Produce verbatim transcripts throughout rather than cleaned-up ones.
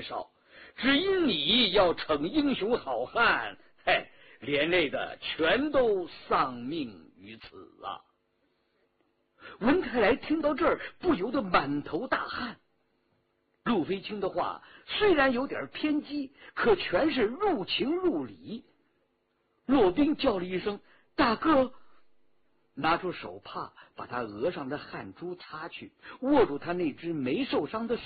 年少，只因你要逞英雄好汉，嘿，连累的全都丧命于此啊！文太来听到这儿，不由得满头大汗。陆飞卿的话虽然有点偏激，可全是入情入理。骆宾叫了一声“大哥”，拿出手帕把他额上的汗珠擦去，握住他那只没受伤的手。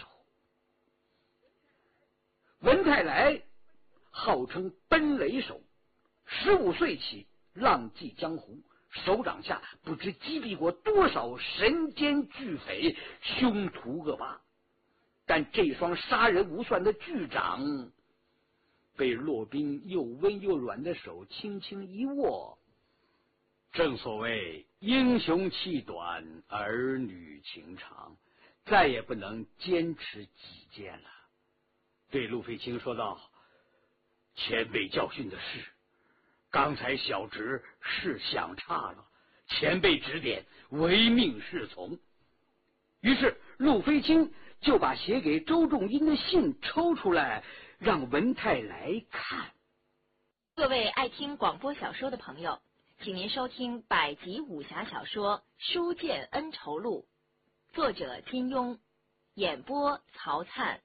文太来号称奔雷手，十五岁起浪迹江湖，手掌下不知击毙过多少神奸巨匪，凶徒恶霸。但这双杀人无算的巨掌被骆宾又温又软的手轻轻一握。正所谓英雄气短，儿女情长，再也不能坚持己见了。对陆飞卿说道：“前辈教训的是，刚才小侄是想差了，前辈指点，唯命是从。”于是陆飞卿就把写给周仲英的信抽出来，让文太来看。 各位爱听广播小说的朋友，请您收听百集武侠小说《书剑恩仇录》，作者金庸，演播曹灿。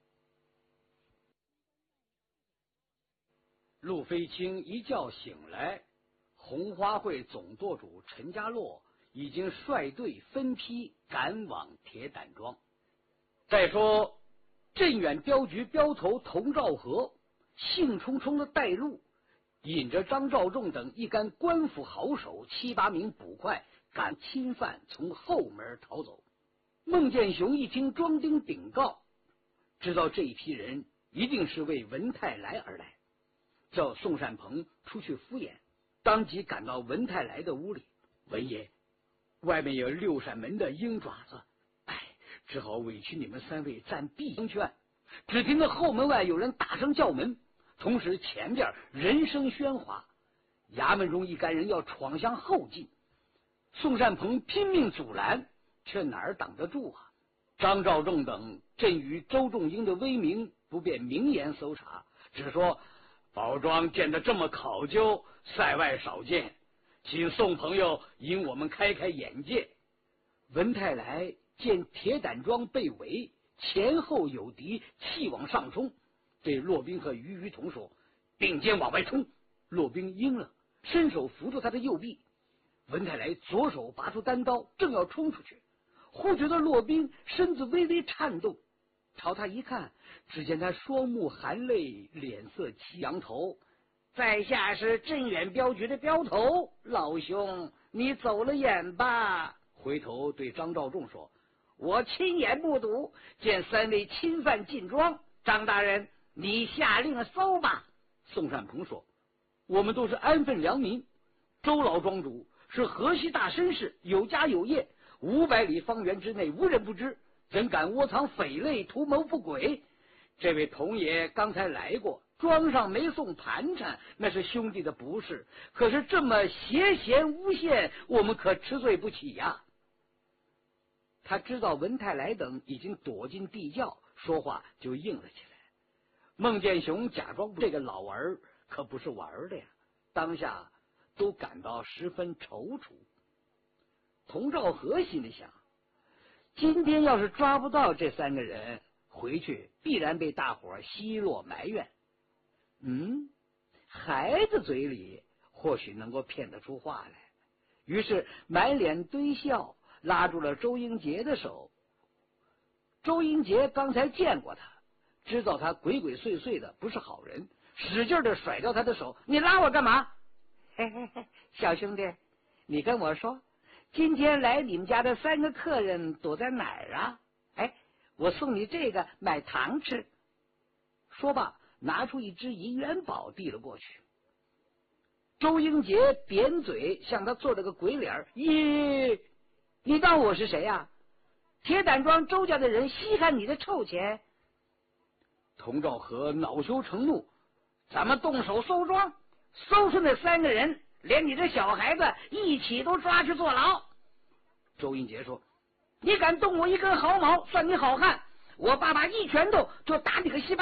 陆飞卿一觉醒来，红花会总舵主陈家洛已经率队分批赶往铁胆庄。再说镇远镖局镖头童兆和兴冲冲的带路，引着张召仲等一干官府好手七八名捕快赶侵犯从后门逃走。孟建雄一听庄丁禀告，知道这一批人一定是为文太来而来，叫宋善鹏出去敷衍，当即赶到文太来的屋里。文爷，外面有六扇门的鹰爪子，哎，只好委屈你们三位暂避相劝。只听到后门外有人大声叫门，同时前边人声喧哗，衙门中一干人要闯向后进。宋善鹏拼命阻拦，却哪儿挡得住啊？张召仲等朕于周仲英的威名不便明言搜查，只说宝庄建得这么考究，塞外少见，请宋朋友引我们开开眼界。文太来见铁胆庄被围，前后有敌，气往上冲，对骆宾和于于同说：“并肩往外冲。”骆宾应了，伸手扶住他的右臂。文太来左手拔出单刀，正要冲出去，忽觉得骆宾身子微微颤动，朝他一看，只见他双目含泪，脸色凄扬头。在下是镇远镖局的镖头，老兄，你走了眼吧。回头对张召仲说：“我亲眼目睹，见三位侵犯进庄，张大人，你下令搜吧。”宋善鹏说：“我们都是安分良民，周老庄主是河西大绅士，有家有业，五百里方圆之内无人不知，怎敢窝藏匪类，图谋不轨？这位童爷刚才来过，庄上没送盘缠，那是兄弟的不是，可是这么邪嫌诬陷，我们可吃罪不起呀。”他知道文太来等已经躲进地窖，说话就应了起来。孟建雄假装这个老儿可不是玩的呀，当下都感到十分踌躇。童兆和心里想，今天要是抓不到这三个人，回去必然被大伙奚落埋怨。嗯，孩子嘴里或许能够骗得出话来，于是满脸堆笑，拉住了周英杰的手。周英杰刚才见过他，知道他鬼鬼祟祟的不是好人，使劲的甩掉他的手：“你拉我干嘛？”“嘿嘿嘿，小兄弟，你跟我说，今天来你们家的三个客人躲在哪儿啊？哎，我送你这个买糖吃。”说罢，拿出一只银元宝递了过去。周英杰扁嘴向他做了个鬼脸：“咦，你当我是谁呀、啊？铁胆庄周家的人稀罕你的臭钱？”童兆和恼羞成怒：“咱们动手搜庄，搜出那三个人，连你这小孩子一起都抓去坐牢。”周英杰说：“你敢动我一根毫毛，算你好汉！我爸爸一拳头就打你个稀巴